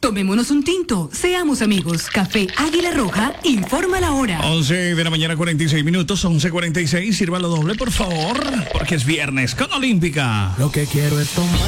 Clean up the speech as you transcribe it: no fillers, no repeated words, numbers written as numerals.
Tomémonos un tinto, seamos amigos. Café Águila Roja, informa la hora. 11 de la mañana, 46 minutos, 11:46. Sírvalo doble, por favor, porque es viernes con Olímpica. Lo que quiero es tomar.